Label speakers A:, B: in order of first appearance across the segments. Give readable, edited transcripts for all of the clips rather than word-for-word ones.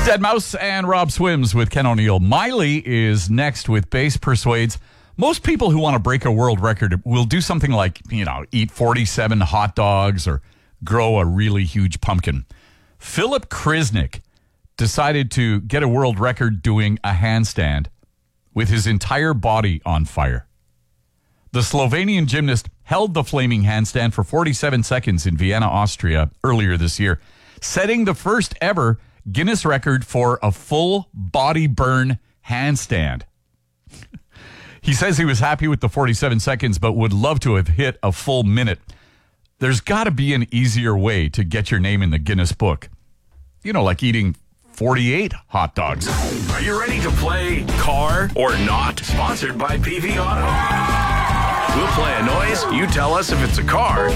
A: Dead Mouse and Rob Swims with Ken O'Neill. Miley is next with Base Persuades. Most people who want to break a world record will do something like, eat 47 hot dogs or grow a really huge pumpkin. Philip Krisnik decided to get a world record doing a handstand with his entire body on fire. The Slovenian gymnast held the flaming handstand for 47 seconds in Vienna, Austria earlier this year, setting the first ever Guinness record for a full body burn handstand. He says he was happy with the 47 seconds, but would love to have hit a full minute. There's got to be an easier way to get your name in the Guinness book. Like eating 48 hot dogs.
B: Are you ready to play Car or Not? Sponsored by PV Auto. We'll play a noise. You tell us if it's a car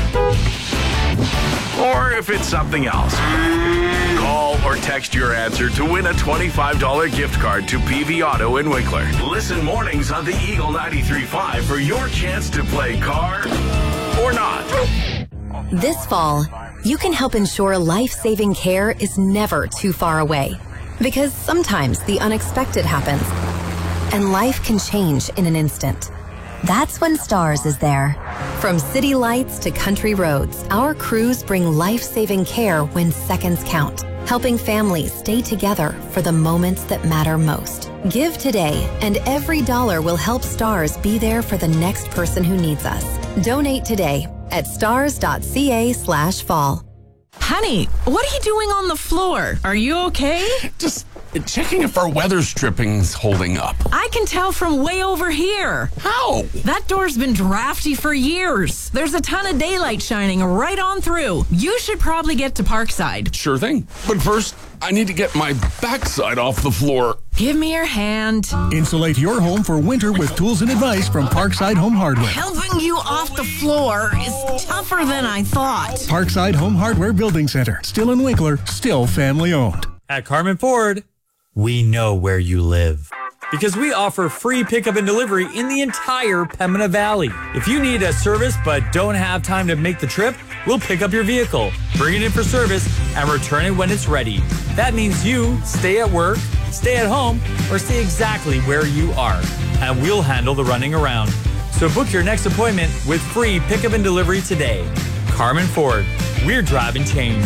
B: or if it's something else. Call or text your answer to win a $25 gift card to PV Auto in Winkler. Listen mornings on the Eagle 93.5 for your chance to play Car or Not.
C: This fall, you can help ensure life-saving care is never too far away. Because sometimes the unexpected happens, and life can change in an instant. That's when STARS is there. From city lights to country roads, our crews bring life-saving care when seconds count, helping families stay together for the moments that matter most. Give today, and every dollar will help STARS be there for the next person who needs us. Donate today at stars.ca/fall.
D: Honey, what are you doing on the floor? Are you okay?
E: Just checking if our weather stripping's holding up.
D: I can tell from way over here.
E: How?
D: That door's been drafty for years. There's a ton of daylight shining right on through. You should probably get to Parkside.
E: Sure thing. But first, I need to get my backside off the floor.
D: Give me your hand.
F: Insulate your home for winter with tools and advice from Parkside Home Hardware.
D: Helping you off the floor is tougher than I thought.
F: Parkside Home Hardware Building Center. Still in Winkler, still family owned.
G: At Carmen Ford, we know where you live. Because we offer free pickup and delivery in the entire Pembina Valley. If you need a service but don't have time to make the trip, we'll pick up your vehicle, bring it in for service, and return it when it's ready. That means you stay at work, stay at home, or stay exactly where you are. And we'll handle the running around. So book your next appointment with free pickup and delivery today. Carmen Ford, we're driving change.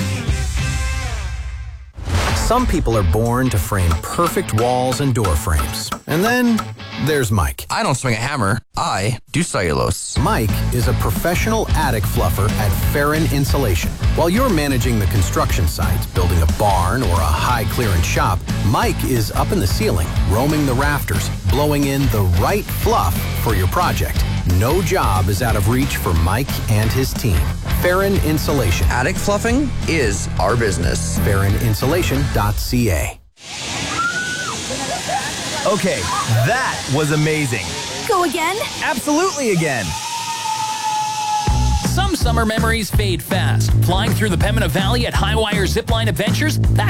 H: Some people are born to frame perfect walls and door frames. And then there's Mike.
I: I don't swing a hammer. I do cellulose.
H: Mike is a professional attic fluffer at Farron Insulation. While you're managing the construction site, building a barn or a high-clearance shop, Mike is up in the ceiling, roaming the rafters, blowing in the right fluff for your project. No job is out of reach for Mike and his team. Farron Insulation.
I: Attic fluffing is our business.
H: FarronInsulation.ca.
J: Okay, that was amazing.
C: Go again?
J: Absolutely again.
K: Some summer memories fade fast. Flying through the Pembina Valley at Highwire Zipline Adventures, that